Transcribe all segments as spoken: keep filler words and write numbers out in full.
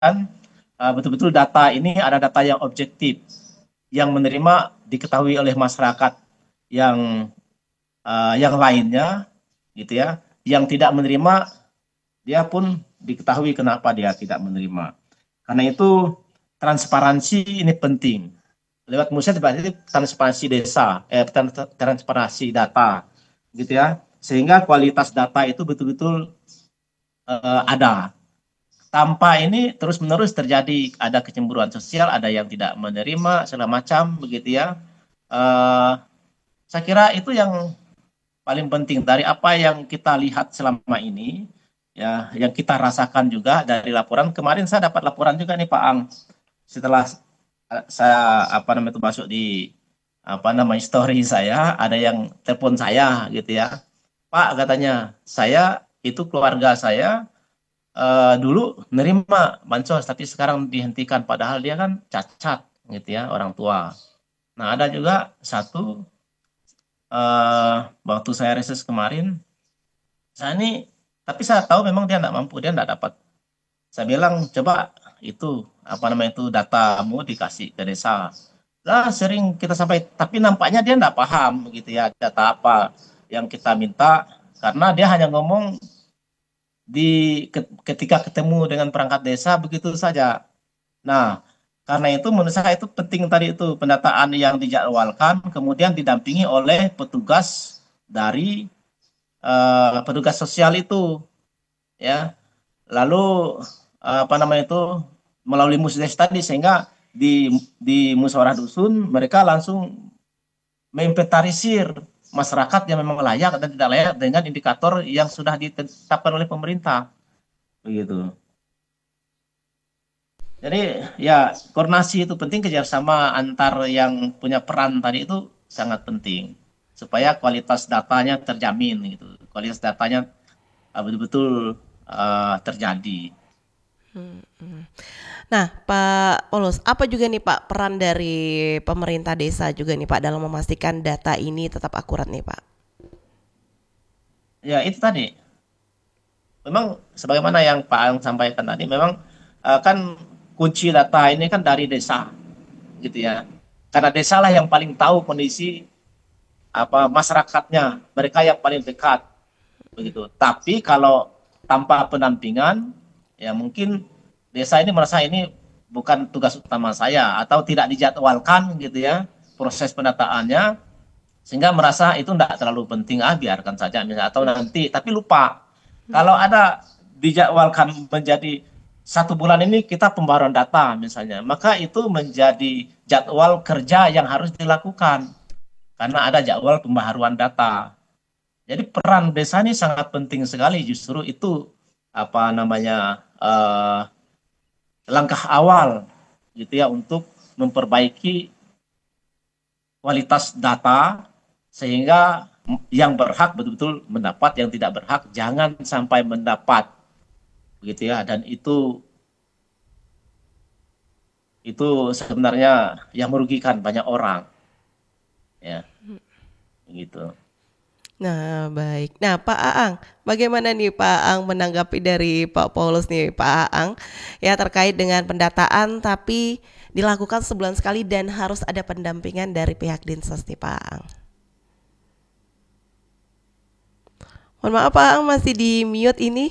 uh, betul-betul data ini ada data yang objektif, yang menerima diketahui oleh masyarakat yang uh, yang lainnya, gitu ya. Yang tidak menerima, dia pun diketahui kenapa dia tidak menerima. Karena itu transparansi ini penting. Lewat musyawarah berarti transparansi desa, eh, transparansi data, gitu ya. Sehingga kualitas data itu betul-betul eh, ada. Tanpa ini terus-menerus terjadi ada kecemburuan sosial, ada yang tidak menerima segala macam, begitu ya. Eh, saya kira itu yang paling penting dari apa yang kita lihat selama ini, ya, yang kita rasakan juga dari laporan. Kemarin saya dapat laporan juga nih Pak Ang, setelah eh, saya apa namanya itu masuk di apa namanya story saya, ada yang telepon saya gitu ya, Pak katanya saya itu keluarga saya eh, dulu nerima bansos tapi sekarang dihentikan padahal dia kan cacat gitu ya orang tua. Nah ada juga satu eh, waktu saya reses kemarin, saya ini tapi saya tahu memang dia tidak mampu, dia tidak dapat. Saya bilang coba itu apa namanya itu datamu dikasih ke desa. Lah sering kita sampai, tapi nampaknya dia tidak paham begitu ya data apa yang kita minta, karena dia hanya ngomong di ketika ketemu dengan perangkat desa begitu saja. Nah, karena itu menurut saya itu penting tadi itu pendataan yang dijadwalkan kemudian didampingi oleh petugas dari eh, petugas sosial itu, ya. Lalu eh, apa namanya itu melalui musdes tadi, sehingga di di musyawarah dusun mereka langsung menginventarisir masyarakat yang memang layak dan tidak layak dengan indikator yang sudah ditetapkan oleh pemerintah begitu. Jadi ya koordinasi itu penting, kerjasama antar yang punya peran tadi itu sangat penting supaya kualitas datanya terjamin gitu, kualitas datanya uh, betul-betul uh, terjadi. Nah, Pak Paulus, apa juga nih Pak peran dari pemerintah desa juga nih Pak dalam memastikan data ini tetap akurat nih Pak? Ya itu tadi, memang sebagaimana yang Pak Ang sampaikan tadi, memang uh, kan kunci data ini kan dari desa, gitu ya. Karena desa lah yang paling tahu kondisi apa masyarakatnya, mereka yang paling dekat, begitu. Tapi kalau tanpa pendampingan, ya mungkin desa ini merasa ini bukan tugas utama saya atau tidak dijadwalkan, gitu ya, proses pendataannya, sehingga merasa itu tidak terlalu penting, ah biarkan saja misalnya, atau nanti, tapi lupa kalau ada dijadwalkan menjadi satu bulan ini kita pembaruan data misalnya, maka itu menjadi jadwal kerja yang harus dilakukan karena ada jadwal pembaharuan data. Jadi peran desa ini sangat penting sekali, justru itu apa namanya eh, langkah awal gitu ya untuk memperbaiki kualitas data sehingga yang berhak betul-betul mendapat, yang tidak berhak jangan sampai mendapat begitu ya. Dan itu itu sebenarnya yang merugikan banyak orang ya gitu. Nah, baik. Nah, Pak Aang, bagaimana nih Pak Aang menanggapi dari Pak Paulus nih, Pak Aang, ya terkait dengan pendataan tapi dilakukan sebulan sekali dan harus ada pendampingan dari pihak Dinsos nih Pak Aang. Mohon maaf Pak Aang masih di mute ini.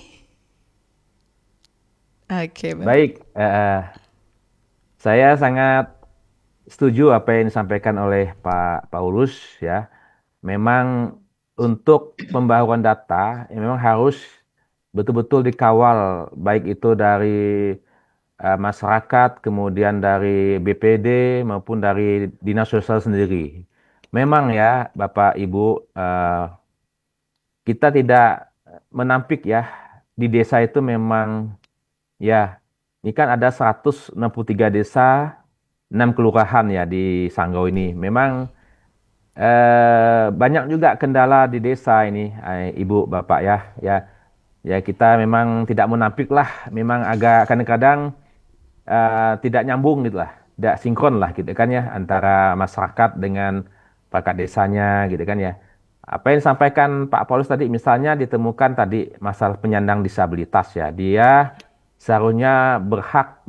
Oke, baik. Baik, eh, saya sangat setuju apa yang disampaikan oleh Pak Paulus ya. Memang untuk pembaruan data ya memang harus betul-betul dikawal baik itu dari eh, masyarakat, kemudian dari B P D maupun dari Dinas Sosial sendiri. Memang ya Bapak Ibu, eh, kita tidak menampik ya di desa itu memang ya ini kan ada seratus enam puluh tiga desa, enam kelurahan ya di Sanggau ini. Memang eh, banyak juga kendala di desa ini, eh, Ibu, Bapak ya. Ya, ya kita memang tidak menampik lah. Memang agak kadang-kadang eh, tidak nyambung gitu lah, tidak sinkron lah gitu kan ya antara masyarakat dengan perangkat desanya gitu kan ya. Apa yang disampaikan Pak Paulus tadi, misalnya ditemukan tadi masalah penyandang disabilitas ya, dia seharusnya berhak